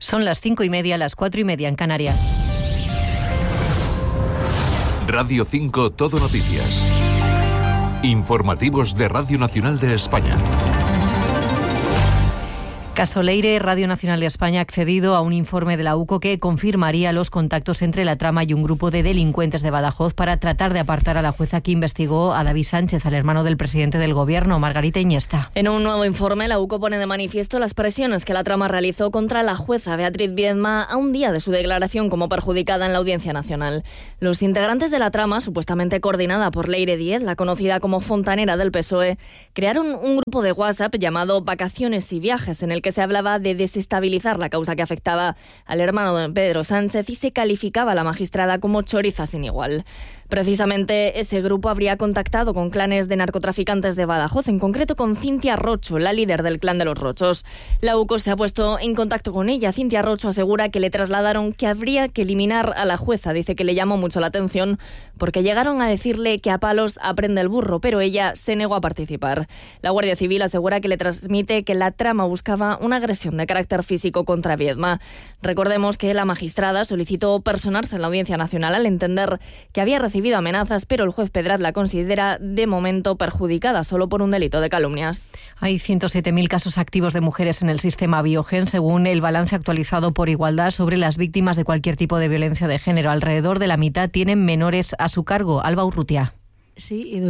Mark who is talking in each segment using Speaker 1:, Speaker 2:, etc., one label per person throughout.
Speaker 1: Son las 5:30, las 4:30 en Canarias.
Speaker 2: Radio 5 Todo Noticias. Informativos de Radio Nacional de España.
Speaker 1: Caso Leire, Radio Nacional de España ha accedido a un informe de la UCO que confirmaría los contactos entre la trama y un grupo de delincuentes de Badajoz para tratar de apartar a la jueza que investigó a David Sánchez, al hermano del presidente del Gobierno, Margarita Iniesta.
Speaker 3: En un nuevo informe, la UCO pone de manifiesto las presiones que la trama realizó contra la jueza Beatriz Viedma a un día de su declaración como perjudicada en la Audiencia Nacional. Los integrantes de la trama, supuestamente coordinada por Leire Díez, la conocida como fontanera del PSOE, crearon un grupo de WhatsApp llamado Vacaciones y Viajes, en el que se hablaba de desestabilizar la causa que afectaba al hermano de Pedro Sánchez y se calificaba a la magistrada como choriza sin igual. Precisamente ese grupo habría contactado con clanes de narcotraficantes de Badajoz, en concreto con Cintia Rocho, la líder del clan de los Rochos. La UCO se ha puesto en contacto con ella. Cintia Rocho asegura que le trasladaron que habría que eliminar a la jueza. Dice que le llamó mucho la atención porque llegaron a decirle que a palos aprende el burro, pero ella se negó a participar. La Guardia Civil asegura que le transmite que la trama buscaba una agresión de carácter físico contra Viedma. Recordemos que la magistrada solicitó personarse en la Audiencia Nacional al entender que había recibido amenazas, pero el juez Pedraz la considera de momento perjudicada solo por un delito de calumnias.
Speaker 1: Hay 107.000 casos activos de mujeres en el sistema Biogen, según el balance actualizado por Igualdad sobre las víctimas de cualquier tipo de violencia de género. Alrededor de la mitad tienen menores a su cargo. Alba Urrutia.
Speaker 4: Sí, y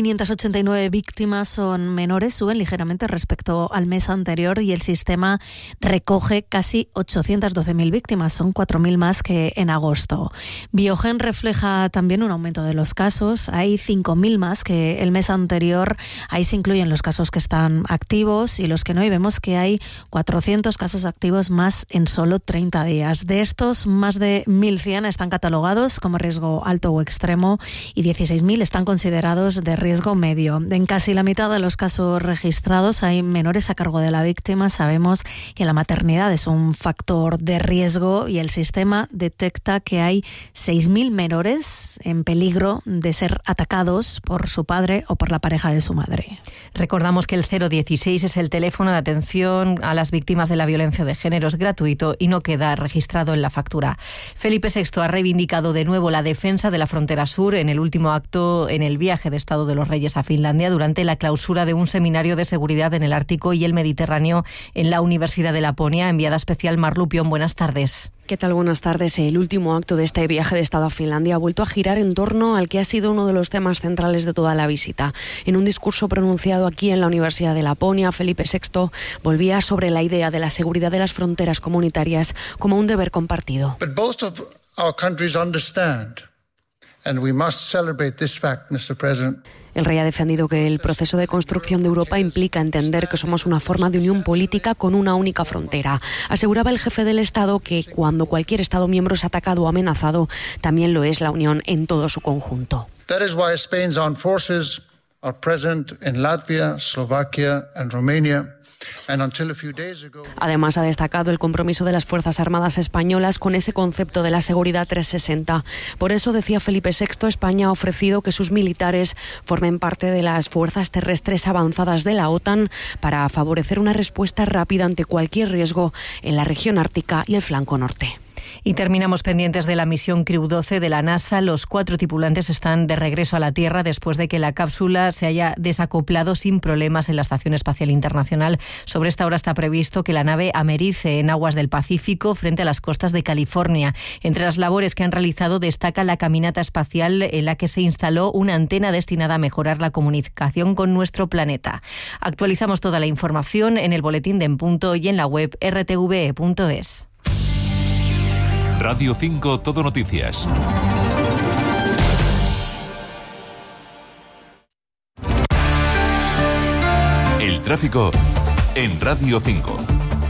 Speaker 4: 2.589 víctimas son menores, suben ligeramente respecto al mes anterior y el sistema recoge casi 812.000 víctimas, son 4.000 más que en agosto. Biogen refleja también un aumento de los casos, hay 5.000 más que el mes anterior, ahí se incluyen los casos que están activos y los que no, y vemos que hay 400 casos activos más en solo 30 días. De estos, más de 1.100 están catalogados como riesgo alto o extremo y 16.000 están considerados de riesgo medio. En casi la mitad de los casos registrados hay menores a cargo de la víctima. Sabemos que la maternidad es un factor de riesgo y el sistema detecta que hay 6.000 menores en peligro de ser atacados por su padre o por la pareja de su madre.
Speaker 1: Recordamos que el 016 es el teléfono de atención a las víctimas de la violencia de género, es gratuito y no queda registrado en la factura. Felipe VI ha reivindicado de nuevo la defensa de la frontera sur en el último acto en el viaje de Estado de los Reyes a Finlandia durante la clausura de un seminario de seguridad en el Ártico y el Mediterráneo en la Universidad de Laponia. Enviada especial Mar Lupión, buenas tardes.
Speaker 5: ¿Qué tal? Buenas tardes. El último acto de este viaje de Estado a Finlandia ha vuelto a girar en torno al que ha sido uno de los temas centrales de toda la visita. En un discurso pronunciado aquí en la Universidad de Laponia, Felipe VI volvía sobre la idea de la seguridad de las fronteras comunitarias como un deber compartido.
Speaker 6: But both of our countries understand. And we must celebrate this fact, Mr. President.
Speaker 5: El rey ha defendido que el proceso de construcción de Europa implica entender que somos una forma de unión política con una única frontera. Aseguraba el jefe del Estado que cuando cualquier Estado miembro es atacado o amenazado, también lo es la Unión en todo su conjunto.
Speaker 6: That is why Spain's armed forces are present in Latvia, Slovakia and Romania.
Speaker 5: Además, ha destacado el compromiso de las Fuerzas Armadas españolas con ese concepto de la seguridad 360. Por eso, decía Felipe VI, España ha ofrecido que sus militares formen parte de las fuerzas terrestres avanzadas de la OTAN para favorecer una respuesta rápida ante cualquier riesgo en la región ártica y el flanco norte.
Speaker 1: Y terminamos pendientes de la misión Crew 12 de la NASA. Los 4 tripulantes están de regreso a la Tierra después de que la cápsula se haya desacoplado sin problemas en la Estación Espacial Internacional. Sobre esta hora está previsto que la nave americe en aguas del Pacífico frente a las costas de California. Entre las labores que han realizado destaca la caminata espacial en la que se instaló una antena destinada a mejorar la comunicación con nuestro planeta. Actualizamos toda la información en el boletín de En Punto y en la web rtve.es.
Speaker 2: Radio 5 Todo Noticias. El tráfico en Radio 5.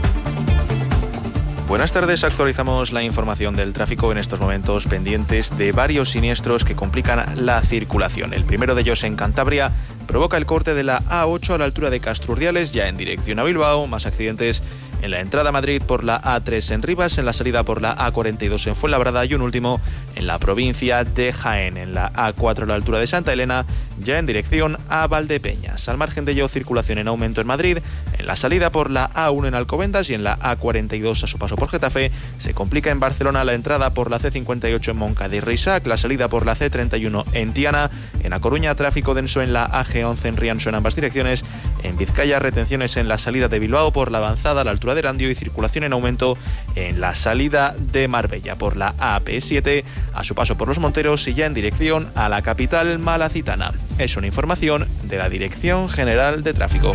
Speaker 7: Buenas tardes, actualizamos la información del tráfico en estos momentos pendientes de varios siniestros que complican la circulación. El primero de ellos en Cantabria provoca el corte de la A8 a la altura de Castrurdiales, ya en dirección a Bilbao, más accidentes en la entrada a Madrid por la A3 en Rivas, en la salida por la A42 en Fuenlabrada y un último en la provincia de Jaén, en la A4 a la altura de Santa Elena, ya en dirección a Valdepeñas. Al margen de ello, circulación en aumento en Madrid, en la salida por la A1 en Alcobendas y en la A42 a su paso por Getafe. Se complica en Barcelona la entrada por la C58 en Moncada y Reisac, la salida por la C31 en Tiana. En A Coruña, tráfico denso en la AG11 en Rianxo en ambas direcciones. En Vizcaya, retenciones en la salida de Bilbao por la avanzada a la altura de Erandio y circulación en aumento en la salida de Marbella por la AP7 a su paso por Los Monteros y ya en dirección a la capital malacitana. Es una información de la Dirección General de Tráfico.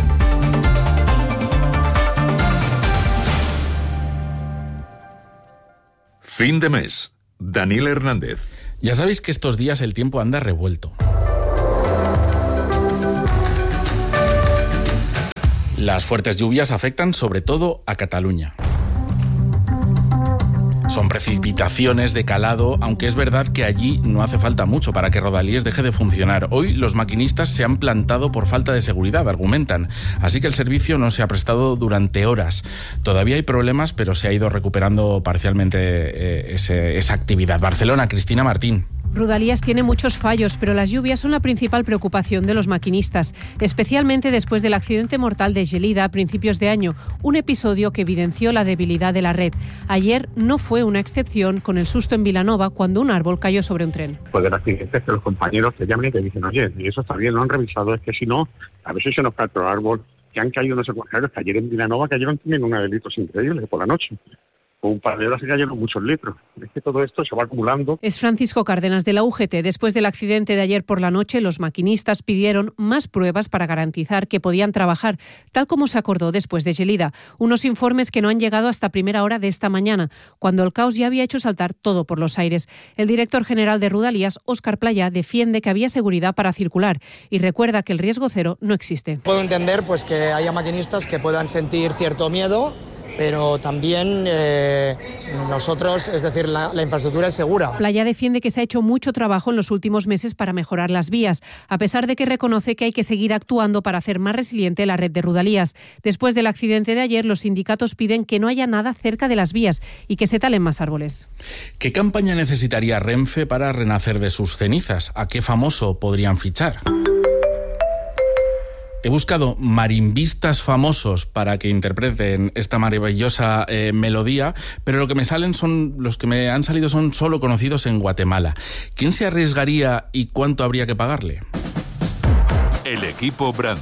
Speaker 2: Fin de mes. Daniel Hernández.
Speaker 8: Ya sabéis que estos días el tiempo anda revuelto. Las fuertes lluvias afectan sobre todo a Cataluña. Son precipitaciones de calado, aunque es verdad que allí no hace falta mucho para que Rodalies deje de funcionar. Hoy los maquinistas se han plantado por falta de seguridad, argumentan. Así que el servicio no se ha prestado durante horas. Todavía hay problemas, pero se ha ido recuperando parcialmente esa actividad. Barcelona, Cristina Martín.
Speaker 9: Rodalies tiene muchos fallos, pero las lluvias son la principal preocupación de los maquinistas, especialmente después del accidente mortal de Gelida a principios de año, un episodio que evidenció la debilidad de la red. Ayer no fue una excepción con el susto en Vilanova cuando un árbol cayó sobre un tren.
Speaker 10: Pues del accidente es que los compañeros te llaman y te dicen, oye, y eso está bien, lo han revisado, es que si no, a veces se nos cae otro árbol, que han caído unos secuestrados, que ayer en Vilanova cayeron también una de litros increíbles por la noche. Un par de horas se cayeron muchos litros. Es que todo esto se va acumulando.
Speaker 9: Es Francisco Cárdenas de la UGT. Después del accidente de ayer por la noche, los maquinistas pidieron más pruebas para garantizar que podían trabajar, tal como se acordó después de Gelida. Unos informes que no han llegado hasta primera hora de esta mañana, cuando el caos ya había hecho saltar todo por los aires. El director general de Rodalies, Óscar Playa, defiende que había seguridad para circular y recuerda que el riesgo cero no existe.
Speaker 11: Puedo entender que haya maquinistas que puedan sentir cierto miedo, pero también nosotros, es decir, la infraestructura es segura.
Speaker 9: Playa defiende que se ha hecho mucho trabajo en los últimos meses para mejorar las vías, a pesar de que reconoce que hay que seguir actuando para hacer más resiliente la red de Rodalies. Después del accidente de ayer, los sindicatos piden que no haya nada cerca de las vías y que se talen más árboles.
Speaker 8: ¿Qué campaña necesitaría Renfe para renacer de sus cenizas? ¿A qué famoso podrían fichar? He buscado marimbistas famosos para que interpreten esta maravillosa melodía, pero los que me han salido son solo conocidos en Guatemala. ¿Quién se arriesgaría y cuánto habría que pagarle?
Speaker 2: El equipo Brand.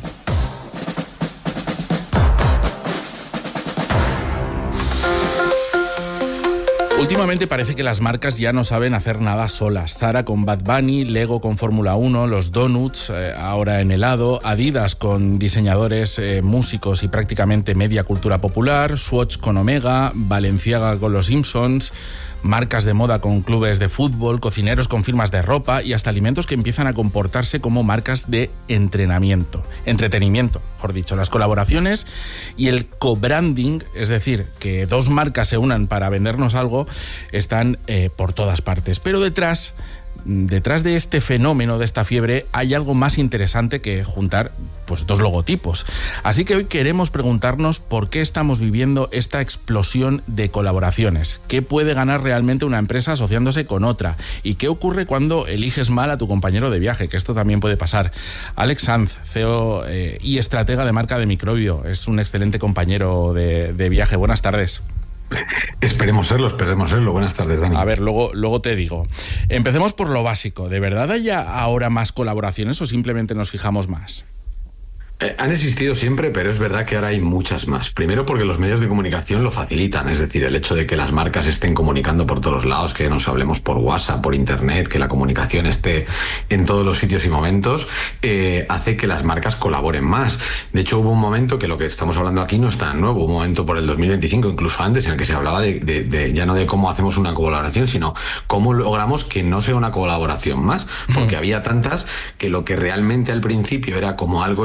Speaker 8: Últimamente parece que las marcas ya no saben hacer nada solas. Zara con Bad Bunny, Lego con Fórmula 1, los Donuts, ahora en helado, Adidas con diseñadores, músicos y prácticamente media cultura popular, Swatch con Omega, Balenciaga con los Simpsons, marcas de moda con clubes de fútbol, cocineros con firmas de ropa y hasta alimentos que empiezan a comportarse como marcas de entretenimiento, mejor dicho. Las colaboraciones y el co-branding, es decir, que dos marcas se unan para vendernos algo, están por todas partes. Pero detrás de este fenómeno, de esta fiebre, hay algo más interesante que juntar dos logotipos. Así que hoy queremos preguntarnos por qué estamos viviendo esta explosión de colaboraciones. ¿Qué puede ganar realmente una empresa asociándose con otra? ¿Y qué ocurre cuando eliges mal a tu compañero de viaje? Que esto también puede pasar. Alex Sanz, CEO y estratega de marca de Microbio, es un excelente compañero de viaje. Buenas tardes.
Speaker 12: Esperemos serlo. Buenas tardes, Dani.
Speaker 8: A ver, luego te digo. Empecemos por lo básico. ¿De verdad hay ahora más colaboraciones o simplemente nos fijamos más?
Speaker 12: Han existido siempre, pero es verdad que ahora hay muchas más. Primero porque los medios de comunicación lo facilitan, es decir, el hecho de que las marcas estén comunicando por todos lados, que nos hablemos por WhatsApp, por Internet, que la comunicación esté en todos los sitios y momentos, hace que las marcas colaboren más. De hecho, hubo un momento que lo que estamos hablando aquí no es tan nuevo, hubo un momento por el 2025, incluso antes, en el que se hablaba de ya no de cómo hacemos una colaboración, sino cómo logramos que no sea una colaboración más, porque había tantas que lo que realmente al principio era como algo excepcional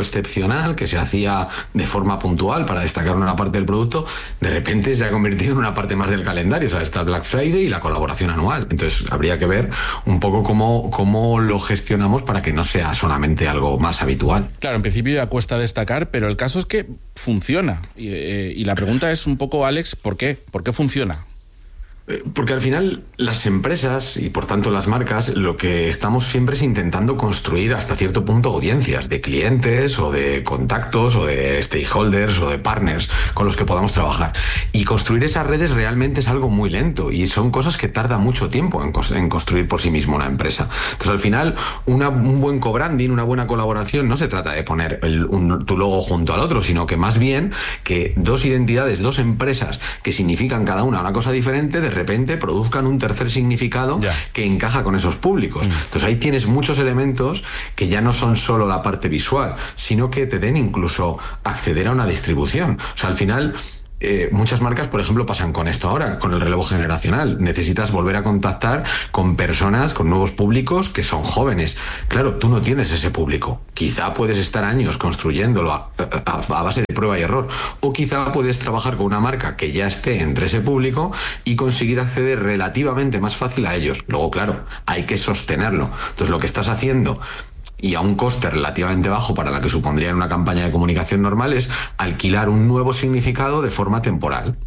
Speaker 12: promocional que se hacía de forma puntual para destacar una parte del producto, de repente se ha convertido en una parte más del calendario. O sea, está el Black Friday y la colaboración anual. Entonces habría que ver un poco cómo lo gestionamos para que no sea solamente algo más habitual.
Speaker 8: Claro, en principio ya cuesta destacar, pero el caso es que funciona. Y la pregunta es un poco, Alex, ¿por qué? ¿Por qué funciona?
Speaker 12: Porque al final las empresas y por tanto las marcas lo que estamos siempre es intentando construir hasta cierto punto audiencias de clientes o de contactos o de stakeholders o de partners con los que podamos trabajar. Y construir esas redes realmente es algo muy lento y son cosas que tarda mucho tiempo en construir por sí mismo una empresa. Entonces al final un buen co-branding, una buena colaboración no se trata de poner tu logo junto al otro, sino que más bien que dos identidades, dos empresas que significan cada una cosa diferente, de repente produzcan un tercer significado que encaja con esos públicos. Entonces ahí tienes muchos elementos que ya no son solo la parte visual, sino que te den incluso acceder a una distribución. O sea, al final muchas marcas, por ejemplo, pasan con esto ahora, con el relevo generacional. Necesitas volver a contactar con personas, con nuevos públicos que son jóvenes. Claro, tú no tienes ese público. Quizá puedes estar años construyéndolo a base de prueba y error. O quizá puedes trabajar con una marca que ya esté entre ese público y conseguir acceder relativamente más fácil a ellos. Luego, claro, hay que sostenerlo. Entonces, lo que estás haciendo, y a un coste relativamente bajo para la que supondría en una campaña de comunicación normal, es alquilar un nuevo significado de forma temporal.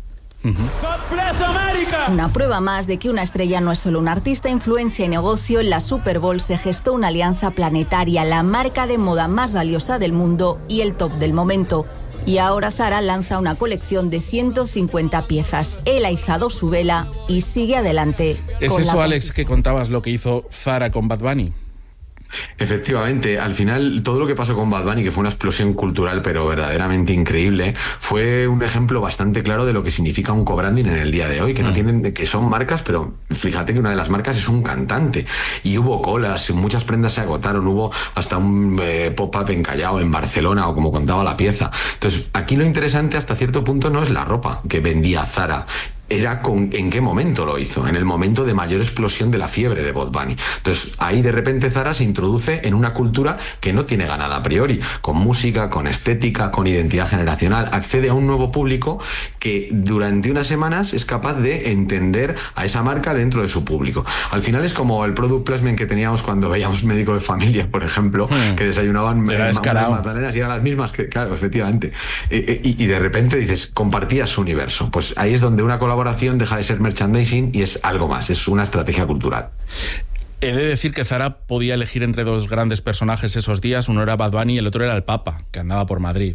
Speaker 13: Una prueba más de que una estrella no es solo un artista, influencia y negocio. En la Super Bowl se gestó una alianza planetaria, la marca de moda más valiosa del mundo y el top del momento. Y ahora Zara lanza una colección de 150 piezas. Él ha izado su vela y sigue adelante.
Speaker 8: ¿Es eso, Alex, que contabas lo que hizo Zara con Bad Bunny?
Speaker 12: Efectivamente, al final todo lo que pasó con Bad Bunny, que fue una explosión cultural pero verdaderamente increíble, fue un ejemplo bastante claro de lo que significa un co-branding en el día de hoy, que no tienen, que son marcas, pero fíjate que una de las marcas es un cantante y hubo colas, muchas prendas se agotaron, hubo hasta un pop-up en Callao, en Barcelona, o como contaba la pieza. Entonces aquí lo interesante hasta cierto punto no es la ropa que vendía Zara, era en qué momento lo hizo, en el momento de mayor explosión de la fiebre de Bad Bunny. Entonces ahí de repente Zara se introduce en una cultura que no tiene ganada a priori, con música, con estética, con identidad generacional, accede a un nuevo público que durante unas semanas es capaz de entender a esa marca dentro de su público. Al final es como el product placement que teníamos cuando veíamos Médico de Familia, por ejemplo, que desayunaban magdalenas y eran las mismas, que claro, efectivamente, y de repente dices, compartías su universo. Pues ahí es donde una colaboración deja de ser merchandising y es algo más, es una estrategia cultural.
Speaker 8: He de decir que Zara podía elegir entre dos grandes personajes esos días, uno era Bad Bunny y el otro era el Papa, que andaba por Madrid.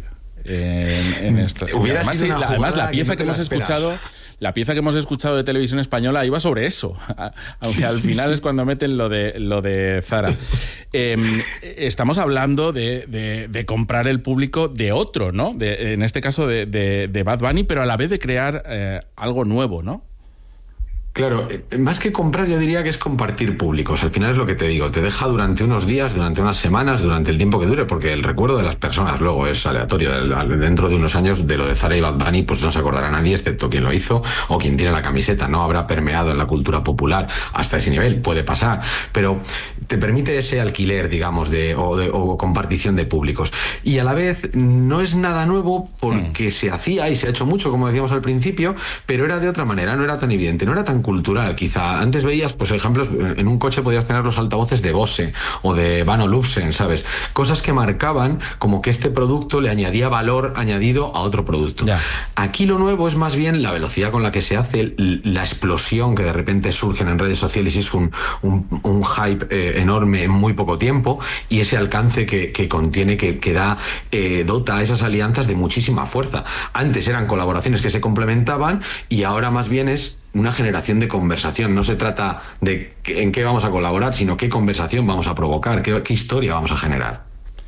Speaker 8: Además, la pieza que hemos escuchado... La pieza que hemos escuchado de Televisión Española iba sobre eso, aunque al final es cuando meten lo de Zara. Estamos hablando de comprar el público de otro, ¿no? En este caso de Bad Bunny, pero a la vez de crear algo nuevo, ¿no?
Speaker 12: Claro, más que comprar yo diría que es compartir públicos. Al final es lo que te digo, te deja durante unos días, durante unas semanas, durante el tiempo que dure, porque el recuerdo de las personas luego es aleatorio. Dentro de unos años de lo de Zara y Bad Bunny pues no se acordará nadie excepto quien lo hizo o quien tiene la camiseta. No habrá permeado en la cultura popular hasta ese nivel, puede pasar, pero te permite ese alquiler, digamos, o compartición de públicos. Y a la vez no es nada nuevo porque se hacía y se ha hecho mucho, como decíamos al principio, pero era de otra manera, no era tan evidente, no era tan cultural. Quizá antes veías, pues ejemplos, en un coche podías tener los altavoces de Bose o de Van Olufsen, ¿sabes? Cosas que marcaban como que este producto le añadía valor añadido a otro producto. Ya. Aquí lo nuevo es más bien la velocidad con la que se hace, la explosión que de repente surgen en redes sociales y es un hype enorme en muy poco tiempo, y ese alcance que contiene, que dota a esas alianzas de muchísima fuerza. Antes eran colaboraciones que se complementaban y ahora más bien es una generación de conversación. No se trata de en qué vamos a colaborar, sino qué conversación vamos a provocar, qué historia vamos a generar.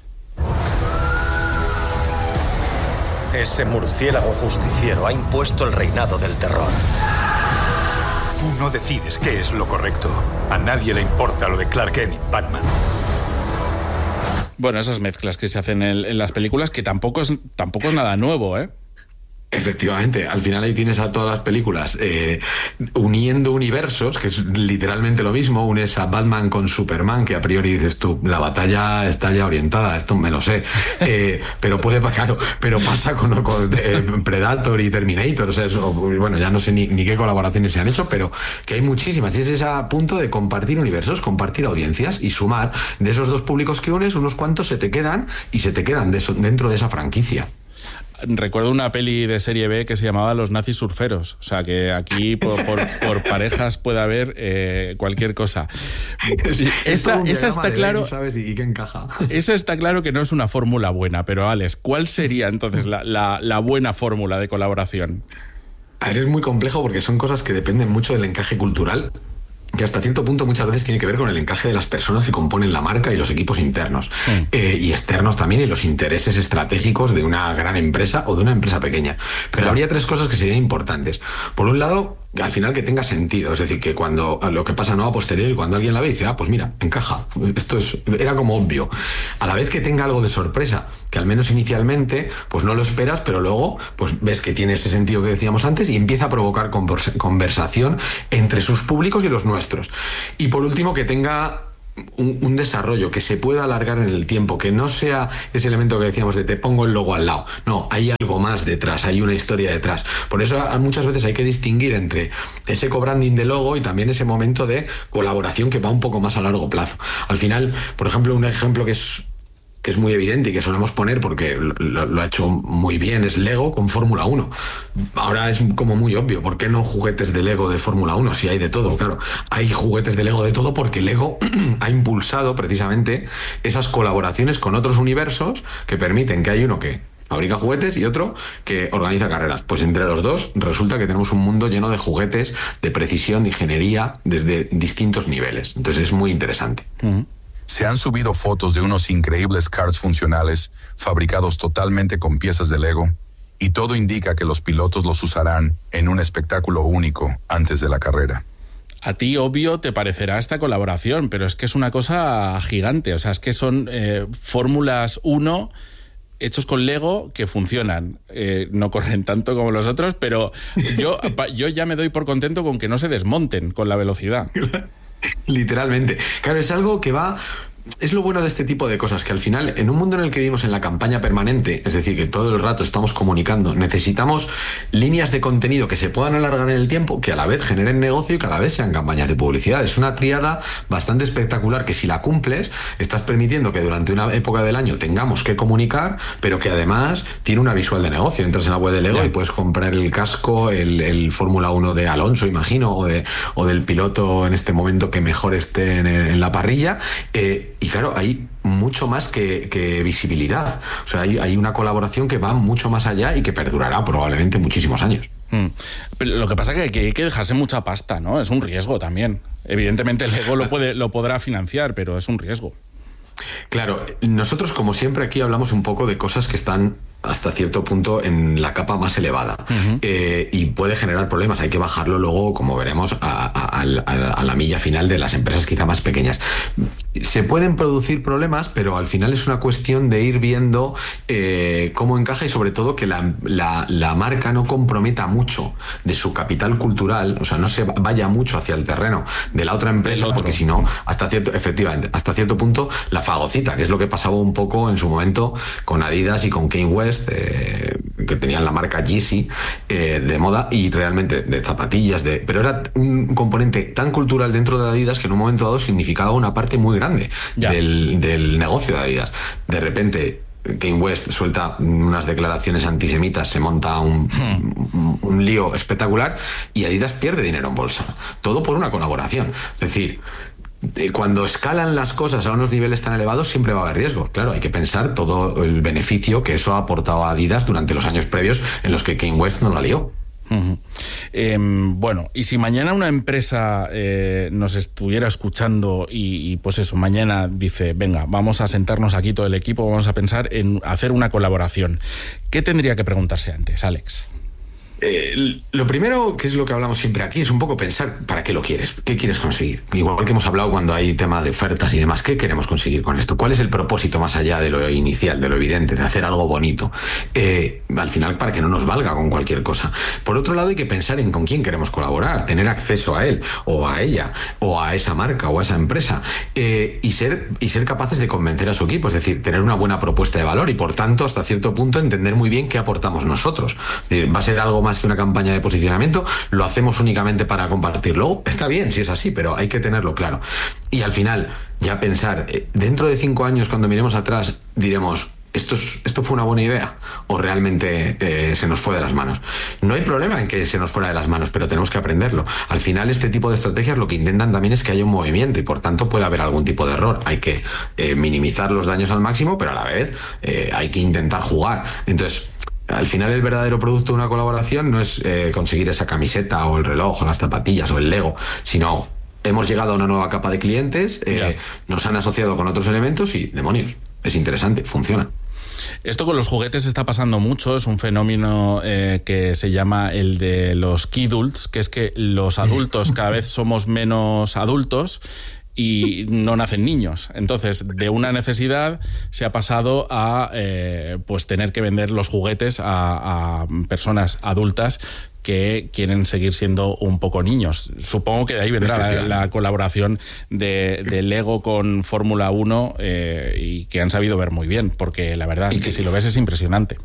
Speaker 14: Ese murciélago justiciero ha impuesto el reinado del terror. Tú no decides qué es lo correcto. A nadie le importa lo de Clark Kent y Batman.
Speaker 8: Bueno, esas mezclas que se hacen en las películas, que tampoco es nada nuevo, ¿eh?
Speaker 12: Efectivamente, al final ahí tienes a todas las películas uniendo universos, que es literalmente lo mismo. Unes a Batman con Superman, que a priori dices tú, la batalla está ya orientada, esto me lo sé, pero pero pasa con Predator y Terminator, o sea, eso, bueno, ya no sé ni qué colaboraciones se han hecho, pero que hay muchísimas, y es ese punto de compartir universos, compartir audiencias y sumar de esos dos públicos que unes, unos cuantos se te quedan dentro de esa franquicia.
Speaker 8: Recuerdo una peli de serie B que se llamaba Los nazis surferos. O sea, que aquí por parejas puede haber cualquier cosa. Esa está claro.
Speaker 12: ¿Sabes? Y que encaja.
Speaker 8: Esa está claro que no es una fórmula buena. Pero, Alex, ¿cuál sería entonces la buena fórmula de colaboración?
Speaker 12: A ver, es muy complejo porque son cosas que dependen mucho del encaje cultural, que hasta cierto punto muchas veces tiene que ver con el encaje de las personas que componen la marca y los equipos internos y externos también, y los intereses estratégicos de una gran empresa o de una empresa pequeña. Pero habría tres cosas que serían importantes. Por un lado, al final que tenga sentido, es decir, que cuando lo que pasa no a posteriori, cuando alguien la ve y dice, pues mira, encaja, era como obvio. A la vez que tenga algo de sorpresa, que al menos inicialmente pues no lo esperas, pero luego pues ves que tiene ese sentido que decíamos antes y empieza a provocar conversación entre sus públicos y los nuestros. Y por último, que tenga un desarrollo que se pueda alargar en el tiempo, que no sea ese elemento que decíamos de te pongo el logo al lado. No, hay algo más detrás, hay una historia detrás. Por eso muchas veces hay que distinguir entre ese co-branding de logo y también ese momento de colaboración que va un poco más a largo plazo. Al final, por ejemplo, un ejemplo que es muy evidente y que solemos poner porque lo ha hecho muy bien es Lego con Fórmula 1. Ahora es como muy obvio, ¿por qué no juguetes de Lego de Fórmula 1? Si hay de todo, claro. Hay juguetes de Lego de todo porque Lego ha impulsado precisamente esas colaboraciones con otros universos que permiten que hay uno que fabrica juguetes y otro que organiza carreras. Pues entre los dos resulta que tenemos un mundo lleno de juguetes, de precisión, de ingeniería, desde distintos niveles. Entonces es muy interesante.
Speaker 15: Se han subido fotos de unos increíbles karts funcionales fabricados totalmente con piezas de Lego y todo indica que los pilotos los usarán en un espectáculo único antes de la carrera.
Speaker 8: A ti, obvio, te parecerá esta colaboración, pero es que es una cosa gigante. O sea, es que son Fórmulas 1 hechos con Lego que funcionan. No corren tanto como los otros, pero yo ya me doy por contento con que no se desmonten con la velocidad.
Speaker 12: Literalmente. Claro, es algo que va... Es lo bueno de este tipo de cosas, que al final, en un mundo en el que vivimos en la campaña permanente, es decir, que todo el rato estamos comunicando, necesitamos líneas de contenido que se puedan alargar en el tiempo, que a la vez generen negocio y que a la vez sean campañas de publicidad. Es una tríada bastante espectacular que si la cumples, estás permitiendo que durante una época del año tengamos que comunicar, pero que además tiene una visual de negocio. Entras en la web de Lego y puedes comprar el casco, el Fórmula 1 de Alonso, imagino, o del piloto en este momento que mejor esté en la parrilla, y claro, hay mucho más que visibilidad. O sea, hay una colaboración que va mucho más allá y que perdurará probablemente muchísimos años.
Speaker 8: Pero lo que pasa es que hay que dejarse mucha pasta, ¿no? Es un riesgo también. Evidentemente Lego lo podrá financiar, pero es un riesgo.
Speaker 12: Claro, nosotros como siempre aquí hablamos un poco de cosas que están hasta cierto punto en la capa más elevada, y puede generar problemas. Hay que bajarlo luego, como veremos, a la milla final de las empresas quizá más pequeñas. Se pueden producir problemas, pero al final es una cuestión de ir viendo cómo encaja y sobre todo que la marca no comprometa mucho de su capital cultural, o sea, no se vaya mucho hacia el terreno de la otra empresa, porque si no, hasta cierto punto la fagocita, que es lo que pasaba un poco en su momento con Adidas y con Kanye West, que tenían la marca Yeezy de moda y realmente de zapatillas, pero era un componente tan cultural dentro de Adidas que en un momento dado significaba una parte muy grande del negocio de Adidas. De repente Kanye West suelta unas declaraciones antisemitas, se monta un lío espectacular y Adidas pierde dinero en bolsa, todo por una colaboración. Es decir, cuando escalan las cosas a unos niveles tan elevados siempre va a haber riesgos. Claro, hay que pensar todo el beneficio que eso ha aportado a Adidas durante los años previos en los que Kanye West no la lió.
Speaker 8: Bueno, y si mañana una empresa nos estuviera escuchando y pues eso, mañana dice, venga, vamos a sentarnos aquí todo el equipo, vamos a pensar en hacer una colaboración, ¿qué tendría que preguntarse antes, Alex?
Speaker 12: Lo primero, que es lo que hablamos siempre aquí, es un poco pensar para qué lo quieres, qué quieres conseguir. Igual que hemos hablado cuando hay tema de ofertas y demás, ¿qué queremos conseguir con esto? ¿Cuál es el propósito más allá de lo inicial, de lo evidente, de hacer algo bonito? Al final, para que no nos valga con cualquier cosa. Por otro lado, hay que pensar en con quién queremos colaborar, tener acceso a él, o a ella, o a esa marca, o a esa empresa, y ser capaces de convencer a su equipo, es decir, tener una buena propuesta de valor y, por tanto, hasta cierto punto, entender muy bien qué aportamos nosotros. Es decir, va a ser algo más que una campaña de posicionamiento, lo hacemos únicamente para compartirlo. Está bien si es así, pero hay que tenerlo claro. Y al final, ya pensar, dentro de 5 años, cuando miremos atrás, diremos, ¿esto fue una buena idea? ¿O realmente se nos fue de las manos? No hay problema en que se nos fuera de las manos, pero tenemos que aprenderlo. Al final, este tipo de estrategias lo que intentan también es que haya un movimiento y, por tanto, puede haber algún tipo de error. Hay que minimizar los daños al máximo, pero a la vez hay que intentar jugar. Entonces, al final, el verdadero producto de una colaboración no es conseguir esa camiseta o el reloj o las zapatillas o el Lego, sino hemos llegado a una nueva capa de clientes, nos han asociado con otros elementos y, demonios, es interesante, funciona.
Speaker 8: Esto con los juguetes está pasando mucho, es un fenómeno que se llama el de los kidults, que es que los adultos cada vez somos menos adultos y no nacen niños. Entonces, de una necesidad se ha pasado a pues tener que vender los juguetes a personas adultas que quieren seguir siendo un poco niños. Supongo que de ahí vendrá la colaboración de Lego con Fórmula 1 y que han sabido ver muy bien, porque la verdad es que si lo ves es impresionante.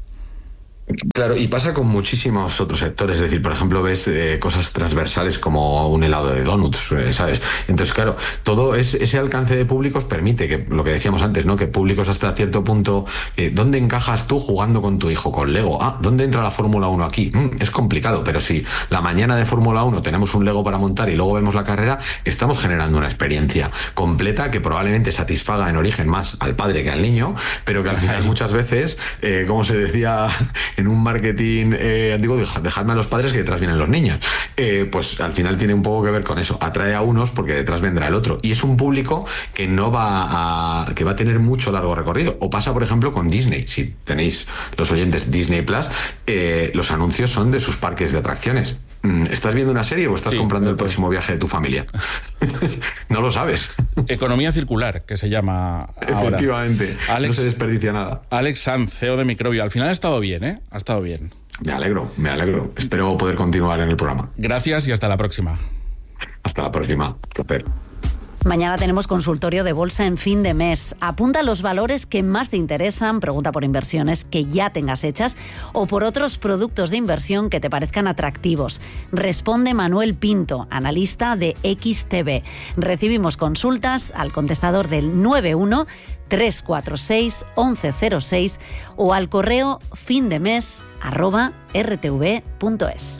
Speaker 12: Claro, y pasa con muchísimos otros sectores, es decir, por ejemplo, ves cosas transversales como un helado de donuts, ¿sabes? Entonces, claro, todo ese alcance de públicos permite que, lo que decíamos antes, ¿no? Que públicos hasta cierto punto, ¿dónde encajas tú jugando con tu hijo con Lego? ¿Dónde entra la Fórmula 1 aquí? Es complicado, pero si la mañana de Fórmula 1 tenemos un Lego para montar y luego vemos la carrera, estamos generando una experiencia completa que probablemente satisfaga en origen más al padre que al niño, pero que al final muchas veces, como se decía en un marketing antiguo, dejadme a los padres que detrás vienen los niños. Pues al final tiene un poco que ver con eso. Atrae a unos porque detrás vendrá el otro. Y es un público que que va a tener mucho largo recorrido. O pasa, por ejemplo, con Disney. Si tenéis los oyentes Disney Plus, los anuncios son de sus parques de atracciones. ¿Estás viendo una serie o estás comprando el próximo viaje de tu familia? No lo sabes.
Speaker 8: Economía circular, que se llama ahora.
Speaker 12: Efectivamente, no se desperdicia nada.
Speaker 8: Alex Sanz, CEO de Microbio. Al final ha estado bien, ¿eh? Ha estado bien.
Speaker 12: Me alegro. Espero poder continuar en el programa.
Speaker 8: Gracias y hasta la próxima.
Speaker 12: Hasta la próxima. Placer.
Speaker 16: Mañana tenemos consultorio de bolsa en fin de mes. Apunta los valores que más te interesan, pregunta por inversiones que ya tengas hechas o por otros productos de inversión que te parezcan atractivos. Responde Manuel Pinto, analista de XTB. Recibimos consultas al contestador del 91 346 1106 o al correo findemes@rtv.es.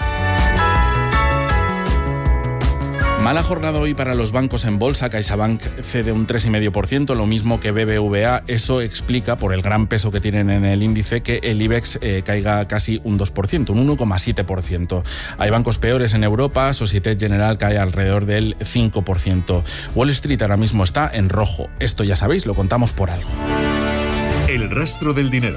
Speaker 8: Mala jornada hoy para los bancos en bolsa. CaixaBank cede un 3,5%, lo mismo que BBVA. Eso explica, por el gran peso que tienen en el índice, que el IBEX caiga casi un 2%, un 1,7%. Hay bancos peores en Europa. Société Générale cae alrededor del 5%. Wall Street ahora mismo está en rojo. Esto ya sabéis, lo contamos por algo.
Speaker 2: El rastro del dinero.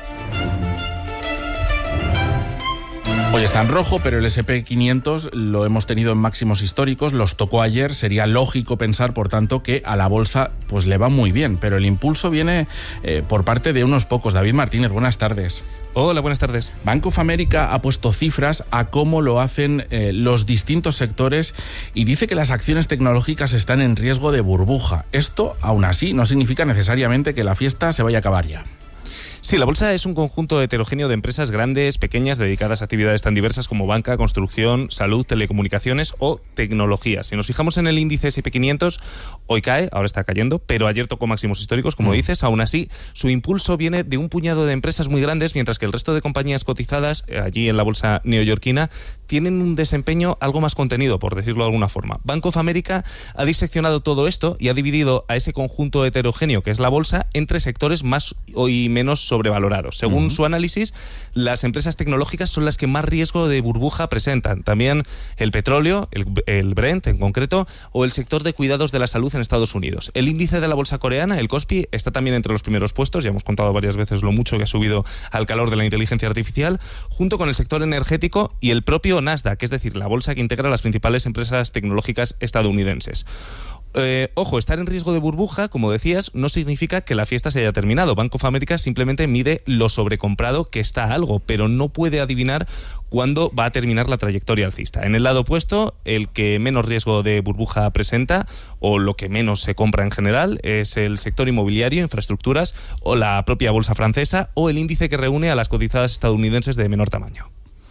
Speaker 8: Hoy está en rojo, pero el S&P 500 lo hemos tenido en máximos históricos, los tocó ayer. Sería lógico pensar, por tanto, que a la bolsa pues le va muy bien, pero el impulso viene por parte de unos pocos. David Martínez, buenas tardes.
Speaker 17: Hola, buenas tardes.
Speaker 8: Bank of America ha puesto cifras a cómo lo hacen los distintos sectores y dice que las acciones tecnológicas están en riesgo de burbuja. Esto, aún así, no significa necesariamente que la fiesta se vaya a acabar ya.
Speaker 17: Sí, la bolsa es un conjunto heterogéneo de empresas grandes, pequeñas, dedicadas a actividades tan diversas como banca, construcción, salud, telecomunicaciones o tecnología. Si nos fijamos en el índice S&P 500, hoy cae, ahora está cayendo, pero ayer tocó máximos históricos, como dices. Aún así, su impulso viene de un puñado de empresas muy grandes, mientras que el resto de compañías cotizadas, allí en la bolsa neoyorquina, tienen un desempeño algo más contenido, por decirlo de alguna forma. Bank of America ha diseccionado todo esto y ha dividido a ese conjunto heterogéneo que es la bolsa entre sectores más y menos sobrevalorados. Según su análisis, las empresas tecnológicas son las que más riesgo de burbuja presentan. También el petróleo, el Brent en concreto, o el sector de cuidados de la salud en Estados Unidos. El índice de la bolsa coreana, el Kospi, está también entre los primeros puestos. Ya hemos contado varias veces lo mucho que ha subido al calor de la inteligencia artificial, junto con el sector energético y el propio Nasdaq, es decir, la bolsa que integra las principales empresas tecnológicas estadounidenses. Ojo, estar en riesgo de burbuja, como decías, no significa que la fiesta se haya terminado. Bank of America simplemente mide lo sobrecomprado que está algo, pero no puede adivinar cuándo va a terminar la trayectoria alcista. En el lado opuesto, el que menos riesgo de burbuja presenta, o lo que menos se compra en general, es el sector inmobiliario, infraestructuras, o la propia bolsa francesa, o el índice que reúne a las cotizadas estadounidenses de menor tamaño.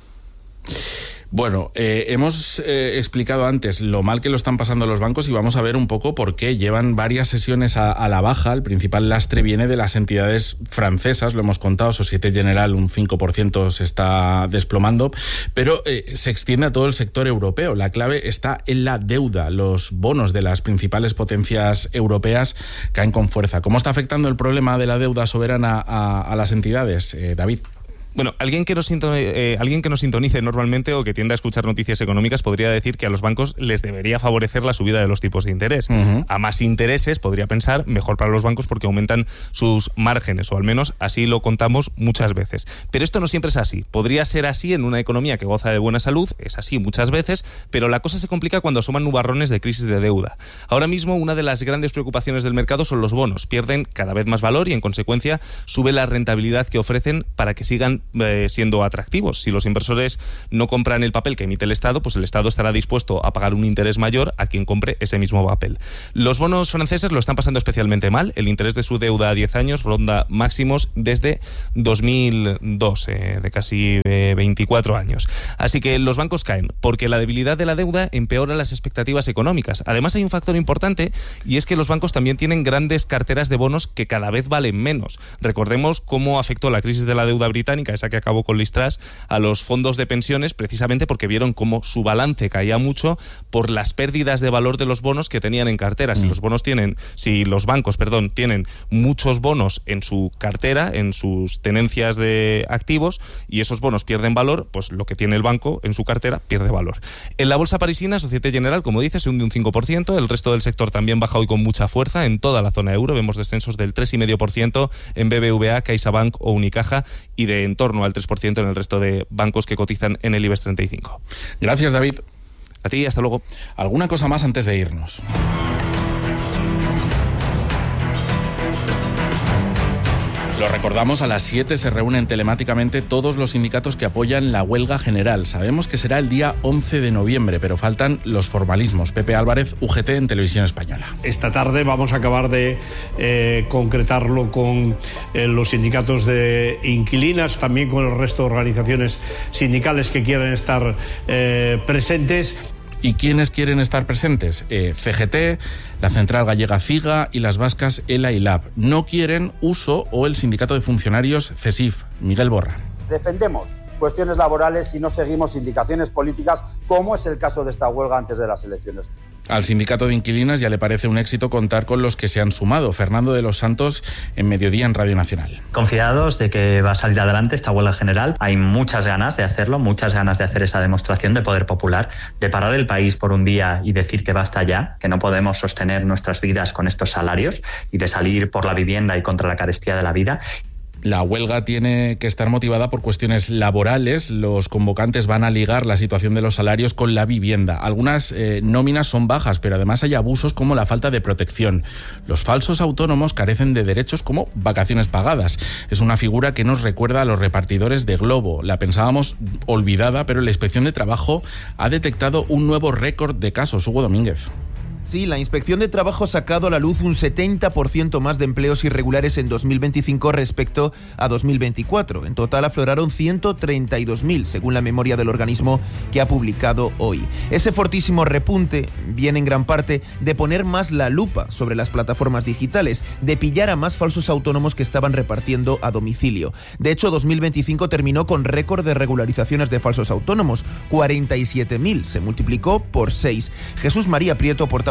Speaker 8: Bueno, hemos explicado antes lo mal que lo están pasando los bancos y vamos a ver un poco por qué. Llevan varias sesiones a la baja. El principal lastre viene de las entidades francesas, lo hemos contado, Société Générale un 5% se está desplomando, pero se extiende a todo el sector europeo. La clave está en la deuda. Los bonos de las principales potencias europeas caen con fuerza. ¿Cómo está afectando el problema de la deuda soberana a las entidades, David?
Speaker 17: Bueno, alguien que nos sintonice normalmente o que tienda a escuchar noticias económicas podría decir que a los bancos les debería favorecer la subida de los tipos de interés. A más intereses, podría pensar, mejor para los bancos porque aumentan sus márgenes, o al menos así lo contamos muchas veces. Pero esto no siempre es así. Podría ser así en una economía que goza de buena salud, es así muchas veces, pero la cosa se complica cuando asoman nubarrones de crisis de deuda. Ahora mismo, una de las grandes preocupaciones del mercado son los bonos. Pierden cada vez más valor y, en consecuencia, sube la rentabilidad que ofrecen para que sigan siendo atractivos. Si los inversores no compran el papel que emite el Estado, pues el Estado estará dispuesto a pagar un interés mayor a quien compre ese mismo papel. Los bonos franceses lo están pasando especialmente mal. El interés de su deuda a 10 años ronda máximos desde 2002, de casi 24 años. Así que los bancos caen porque la debilidad de la deuda empeora las expectativas económicas. Además, hay un factor importante, y es que los bancos también tienen grandes carteras de bonos que cada vez valen menos. Recordemos cómo afectó la crisis de la deuda británica, esa que acabó con Liz Truss, a los fondos de pensiones, precisamente porque vieron cómo su balance caía mucho por las pérdidas de valor de los bonos que tenían en cartera. Si los bancos tienen muchos bonos en su cartera, en sus tenencias de activos, y esos bonos pierden valor, pues lo que tiene el banco en su cartera pierde valor. En la bolsa parisina, Société Générale, como dice, se hunde un 5%. El resto del sector también baja hoy con mucha fuerza. En toda la zona euro vemos descensos del 3,5% en BBVA, CaixaBank o Unicaja, y de en torno al 3% en el resto de bancos que cotizan en el IBEX 35.
Speaker 8: Gracias, David.
Speaker 17: A ti, hasta luego.
Speaker 8: ¿Alguna cosa más antes de irnos? Lo recordamos, a las 7 se reúnen telemáticamente todos los sindicatos que apoyan la huelga general. Sabemos que será el día 11 de noviembre, pero faltan los formalismos. Pepe Álvarez, UGT, en Televisión Española.
Speaker 18: Esta tarde vamos a acabar de concretarlo con los sindicatos de inquilinas, también con el resto de organizaciones sindicales que quieran estar presentes.
Speaker 8: ¿Y quiénes quieren estar presentes? CGT, la Central Gallega FIGA y las vascas ELA y LAB. No quieren USO o el Sindicato de Funcionarios CESIF. Miguel Borra.
Speaker 19: Defendemos cuestiones laborales y no seguimos indicaciones políticas, como es el caso de esta huelga antes de las elecciones.
Speaker 8: Al sindicato de inquilinas ya le parece un éxito contar con los que se han sumado. Fernando de los Santos, en Mediodía, en Radio Nacional.
Speaker 20: Confiados de que va a salir adelante esta huelga general. Hay muchas ganas de hacerlo, muchas ganas de hacer esa demostración de poder popular, de parar el país por un día y decir que basta ya, que no podemos sostener nuestras vidas con estos salarios, y de salir por la vivienda y contra la carestía de la vida.
Speaker 8: La huelga tiene que estar motivada por cuestiones laborales. Los convocantes van a ligar la situación de los salarios con la vivienda. Algunas nóminas son bajas, pero además hay abusos como la falta de protección. Los falsos autónomos carecen de derechos como vacaciones pagadas. Es una figura que nos recuerda a los repartidores de Globo. La pensábamos olvidada, pero la Inspección de Trabajo ha detectado un nuevo récord de casos. Hugo Domínguez.
Speaker 21: Sí, la Inspección de Trabajo ha sacado a la luz un 70% más de empleos irregulares en 2025 respecto a 2024. En total afloraron 132.000, según la memoria del organismo que ha publicado hoy. Ese fortísimo repunte viene en gran parte de poner más la lupa sobre las plataformas digitales, de pillar a más falsos autónomos que estaban repartiendo a domicilio. De hecho, 2025 terminó con récord de regularizaciones de falsos autónomos, 47.000, se multiplicó por 6. Jesús María Prieto, portavoz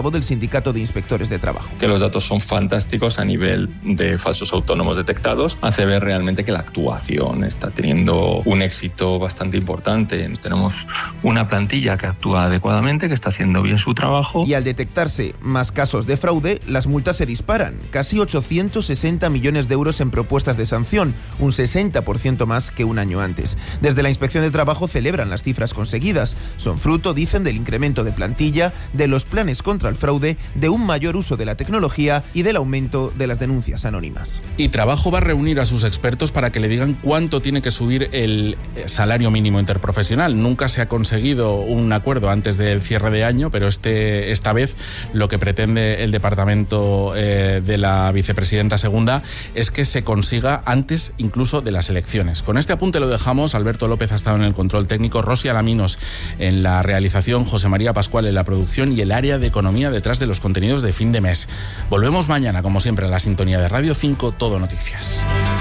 Speaker 21: portavoz del Sindicato de Inspectores de Trabajo.
Speaker 3: Que los datos son fantásticos a nivel de falsos autónomos detectados, hace ver realmente que la actuación está teniendo un éxito bastante importante. Tenemos una plantilla que actúa adecuadamente, que está haciendo bien su trabajo.
Speaker 21: Y al detectarse más casos de fraude, las multas se disparan. Casi 860 millones de euros en propuestas de sanción, un 60% más que un año antes. Desde la Inspección de Trabajo celebran las cifras conseguidas. Son fruto, dicen, del incremento de plantilla, de los planes contra el fraude, de un mayor uso de la tecnología y del aumento de las denuncias anónimas.
Speaker 8: Y Trabajo va a reunir a sus expertos para que le digan cuánto tiene que subir el salario mínimo interprofesional. Nunca se ha conseguido un acuerdo antes del cierre de año, pero esta vez lo que pretende el departamento de la vicepresidenta segunda es que se consiga antes incluso de las elecciones. Con este apunte lo dejamos. Alberto López ha estado en el control técnico, Rosy Alaminos en la realización, José María Pascual en la producción y el área de economía detrás de los contenidos de fin de mes. Volvemos mañana, como siempre, a la sintonía de Radio 5, Todo Noticias.